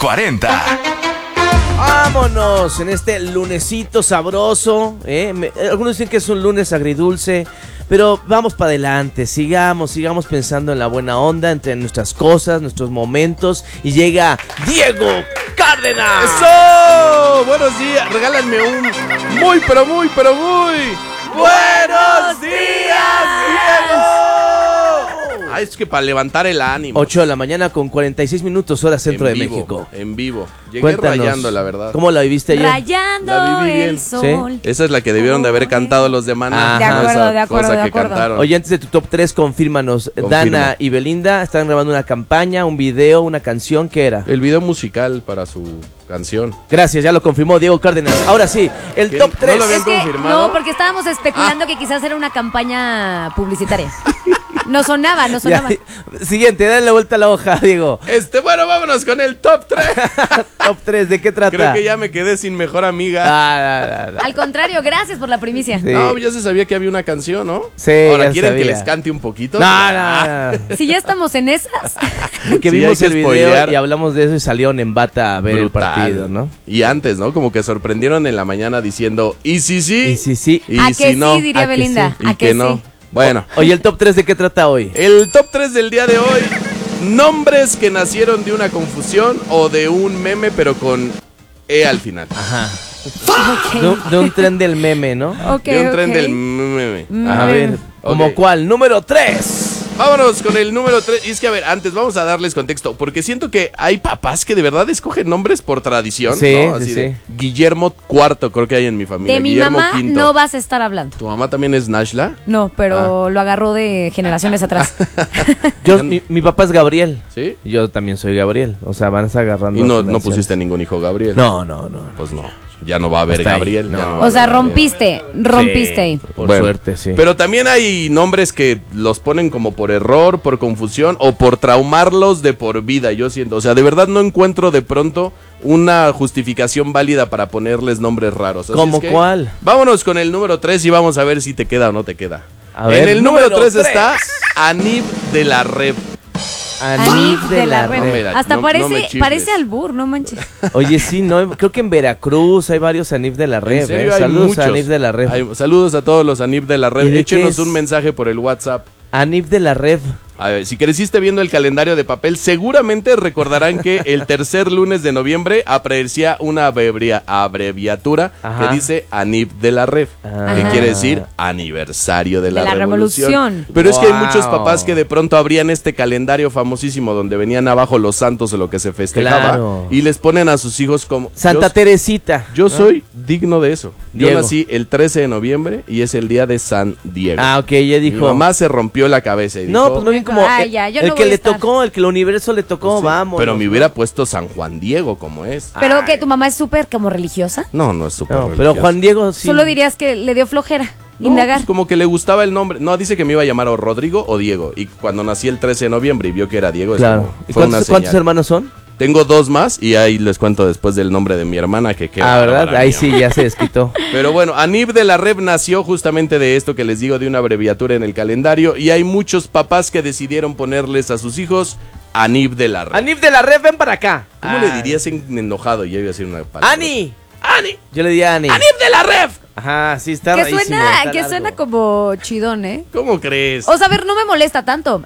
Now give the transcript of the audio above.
40. Vámonos en este lunesito sabroso. Algunos dicen que es un lunes agridulce, pero vamos para adelante. Sigamos pensando en la buena onda, entre nuestras cosas, nuestros momentos. Y llega Diego Cárdenas. ¡Eso! Buenos días. Regálenme un muy buenos días, Diego. Ay, es que para levantar el ánimo. 8 de la mañana con 46 minutos, hora centro de México. En vivo. Llegué Cuéntanos, rayando, la verdad. ¿Cómo la viviste ayer? Rayando La viví bien. el sol. ¿Sí? Esa es la que debieron de haber cantado los de Maná. De acuerdo, Esa de acuerdo, cosa de que acuerdo. cantaron. Oye, antes de tu top 3, confírmanos. Confirmo. Dana y Belinda están grabando una campaña, un video, una canción. ¿Qué era? El video musical para su canción. Gracias, ya lo confirmó Diego Cárdenas. Ahora sí, el ¿Qué? top ¿No 3. lo habían Es que, confirmado? no, porque estábamos especulando que quizás era una campaña publicitaria. No sonaba. Siguiente, dale la vuelta a la hoja, Diego. Bueno, vámonos con el top 3. Top 3, ¿de qué trata? Creo que ya me quedé sin mejor amiga. Al contrario, gracias por la primicia. Sí. No, ya se sabía que había una canción, ¿no? Sí, Ahora, ya ¿quieren sabía. que les cante un poquito? No. Si ya estamos en esas. Que Sí, vimos hay el que video spoilear. y hablamos de eso y salieron en bata a ver Brutal. el partido, ¿no? Y antes, ¿no? Como que sorprendieron en la mañana diciendo, ¿y si sí? Y sí. ¿Y ¿A si que no? sí, diría ¿A que Belinda? ¿Y ¿A que que no? sí? Bueno, Oye, ¿el top 3 de qué trata hoy? el top 3 del día de hoy, nombres que nacieron de una confusión o de un meme, pero con E al final. Ajá. Ok. De un tren del meme, ¿no? Ok, De un tren ok. del meme. A ver, ¿como Ok. cuál? Número 3. Vámonos con el número 3. Y es que, a ver, antes vamos a darles contexto, porque siento que hay papás que de verdad escogen nombres por tradición. Sí, ¿no? Así sí, de sí. Guillermo IV, creo que hay en mi familia. De mi Guillermo mamá V. no vas a estar hablando. ¿Tu mamá también es Nashla? No, pero lo agarró de generaciones atrás. Mi papá es Gabriel. ¿Sí? Yo también soy Gabriel. O sea, van agarrando. Y no generaciones. pusiste ningún hijo Gabriel. No. Pues no. Ya no va a haber Hasta ahí, Gabriel. no. ya no va a O sea, haber Gabriel. rompiste ahí. Por Bueno, suerte, sí. Pero también hay nombres que los ponen como por error, por confusión o por traumarlos de por vida, yo siento. O sea, de verdad no encuentro de pronto una justificación válida para ponerles nombres raros. Así ¿Cómo es que cuál? Vámonos con el número 3 y vamos a ver si te queda o no te queda. A ver, en el número número 3 tres. está Anib de la Rev. Anif de la Red. Mira, Hasta no me chifles. parece albur, no manches. Oye, sí, no, creo que en Veracruz hay varios Anif de la En Red. serio, hay Saludos muchos. a Anif de la Red. Saludos a todos los Anib de la ¿Y Red. de qué Échenos es? un mensaje por el WhatsApp. Anif de la Red. A ver, si creciste viendo el calendario de papel, seguramente recordarán que el tercer lunes de noviembre aparecía una abreviatura Ajá. que dice ANIP de la Rev, Ah. que quiere decir aniversario de la revolución. revolución. Pero es que hay Wow. muchos papás que de pronto abrían este calendario famosísimo donde venían abajo los santos de lo que se festejaba Claro. y les ponen a sus hijos como... Santa Teresita. Yo soy digno de eso. Yo Diego. nací el 13 de noviembre y es el día de San Diego. Ah, ok, ella Mi dijo. mamá se rompió la cabeza y No, dijo, pues no bien como Ay, ya, yo el no que voy a le estar. tocó, el que el universo le tocó, Sí, vamos. pero me hubiera puesto San Juan Diego como es. Pero que tu mamá es súper como religiosa. No, no es súper No, pero religioso. Juan Diego sí. Solo dirías que le dio flojera No, indagar. pues como que le gustaba el nombre. No, dice que me iba a llamar o Rodrigo o Diego. Y cuando nací el 13 de noviembre y vio que era Diego, es Claro. como- ¿Y fue una cuántos señal. hermanos son? Tengo dos más y ahí les cuento después del nombre de mi hermana que qué ¿verdad? bárbara, Ahí mi sí mamá. ya se desquitó. Pero bueno, Anib de la Rev nació justamente de esto que les digo, de una abreviatura en el calendario. Y hay muchos papás que decidieron ponerles a sus hijos Anib de la Rev. Anif de la Red, ven para acá. ¿Cómo le dirías enojado? Ya iba a decir una palabra. Ani. Ani. Yo le diría Ani. ¡Anib de la Rev! Ajá, sí, está Que rarísimo, suena, está que largo. suena como chidón, ¿eh? ¿Cómo crees? O sea, a ver, no me molesta tanto.